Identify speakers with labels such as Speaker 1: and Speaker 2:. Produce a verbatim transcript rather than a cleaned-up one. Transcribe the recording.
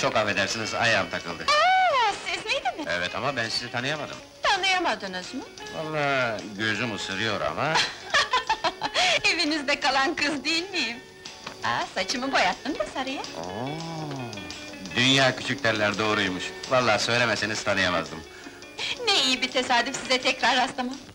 Speaker 1: çok affedersiniz, ayağım takıldı.
Speaker 2: Aa, siz miydiniz?
Speaker 1: Evet ama ben sizi tanıyamadım.
Speaker 2: Tanıyamadınız mı?
Speaker 1: Vallahi gözüm ısırıyor ama...
Speaker 2: Evinizde kalan kız değil miyim? Aa, saçımı boyattın mı sarıya?
Speaker 1: Oo, dünya küçük derler, doğruymuş. Vallahi söylemeseniz tanıyamazdım.
Speaker 2: Ne iyi bir tesadüf size tekrar rastlamam.